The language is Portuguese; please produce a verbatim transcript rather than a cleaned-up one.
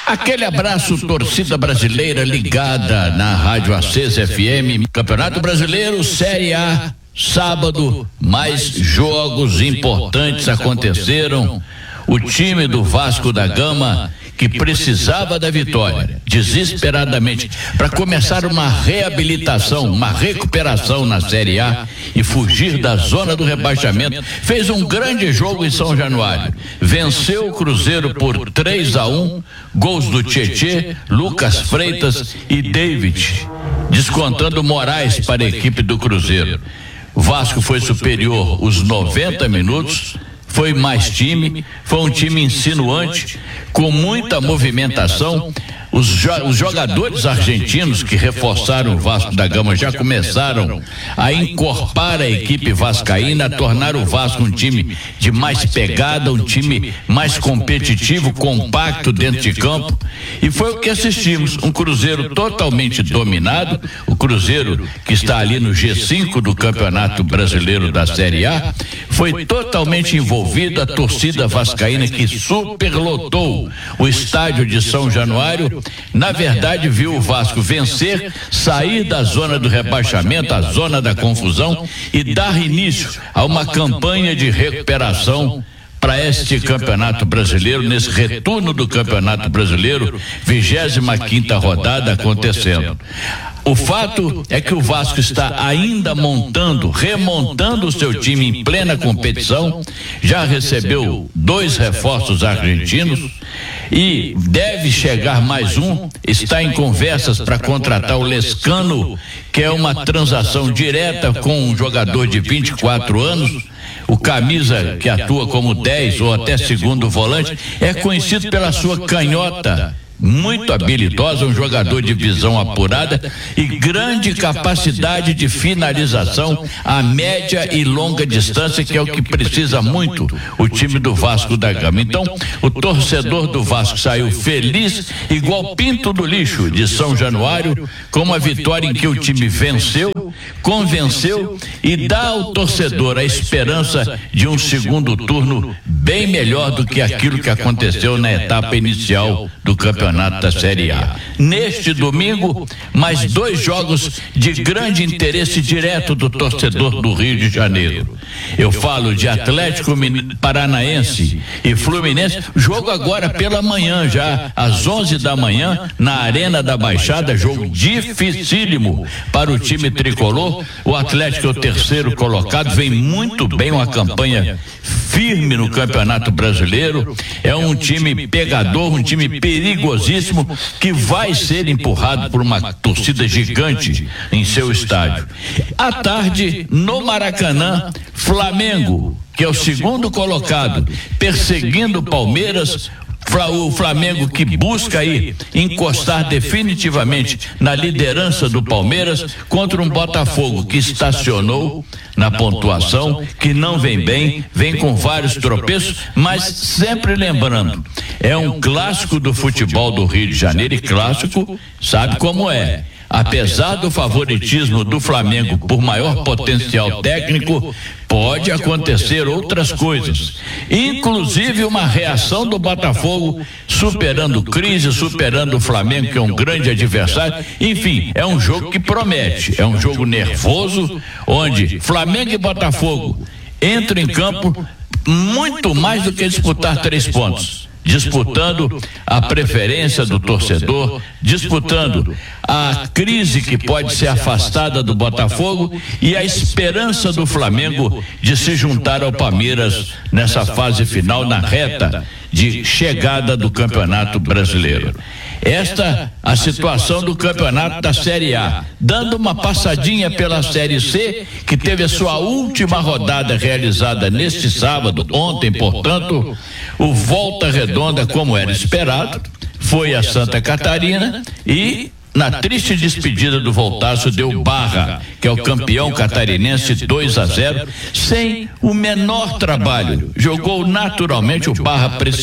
Aquele abraço, torcida brasileira ligada na Rádio Acesa F M. Campeonato Brasileiro, Série A, sábado, mais jogos importantes aconteceram. O time do Vasco da Gama, que precisava da vitória desesperadamente para começar uma reabilitação, uma recuperação na Série A e fugir da zona do rebaixamento, fez um grande jogo em São Januário. Venceu o Cruzeiro por três a um, gols do Tietê, Lucas Freitas e David, descontando Moraes para a equipe do Cruzeiro. O Vasco foi superior os noventa minutos, foi mais time, foi um time insinuante, com muita movimentação. Os, jo- os jogadores argentinos que reforçaram o Vasco da Gama já começaram a encorpar a equipe vascaína, a tornar o Vasco um time de mais pegada, um time mais competitivo, compacto dentro de campo, e foi o que assistimos, um Cruzeiro totalmente dominado, o Cruzeiro que está ali no G cinco do Campeonato Brasileiro da Série A, foi totalmente envolvido, a torcida vascaína que superlotou o estádio de São Januário. Na verdade, viu o Vasco vencer, sair da zona do rebaixamento, a zona da confusão, e dar início a uma campanha de recuperação para este Campeonato Brasileiro, nesse retorno do Campeonato Brasileiro, vigésima quinta rodada acontecendo. O fato é que o Vasco está ainda montando, remontando o seu time em plena competição, já recebeu dois reforços argentinos e deve chegar mais um, está em conversas para contratar o Lescano, que é uma transação direta com um jogador de vinte e quatro anos. O camisa, que atua como dez ou até segundo volante, é conhecido pela sua canhota, muito habilidosa, um jogador de visão apurada e grande capacidade de finalização a média e longa distância, que é o que precisa muito o time do Vasco da Gama. Então, o torcedor do Vasco saiu feliz, igual pinto do lixo de São Januário, com uma vitória em que o time venceu, convenceu e dá ao torcedor a esperança de um segundo turno bem melhor do que aquilo que aconteceu na etapa inicial do campeonato da Série A. Neste domingo, mais dois jogos de grande interesse direto do torcedor do Rio de Janeiro. Eu falo de Atlético Paranaense e Fluminense, jogo agora pela manhã, já às onze da manhã, na Arena da Baixada, jogo dificílimo para o time tricolor. O Atlético é o terceiro colocado, vem muito bem, uma campanha firme no Campeonato Brasileiro, é um time pegador, um time perigosíssimo, que vai ser empurrado por uma torcida gigante em seu estádio. À tarde, no Maracanã, Flamengo, que é o segundo colocado, perseguindo o Palmeiras. O Flamengo que busca aí encostar definitivamente na liderança do Palmeiras contra um Botafogo que estacionou na pontuação, que não vem bem, vem com vários tropeços, mas sempre lembrando, é um clássico do futebol do Rio de Janeiro, e clássico sabe como é. Apesar do favoritismo do Flamengo por maior potencial técnico, pode acontecer outras coisas, inclusive uma reação do Botafogo superando crise, superando o Flamengo, que é um grande adversário. Enfim, é um jogo que promete, é um jogo nervoso, onde Flamengo e Botafogo entram em campo muito mais do que disputar três pontos, disputando a preferência do torcedor, disputando a crise que pode ser afastada do Botafogo e a esperança do Flamengo de se juntar ao Palmeiras nessa fase final, na reta de chegada do Campeonato Brasileiro. Esta a situação do campeonato da Série A, dando uma passadinha pela Série C, que teve a sua última rodada realizada neste sábado, ontem, portanto. O Volta Redonda, como era esperado, foi a Santa Catarina e, na triste despedida do Voltaço, deu Barra, que é o campeão catarinense, dois a zero, sem o menor trabalho. Jogou naturalmente, o Barra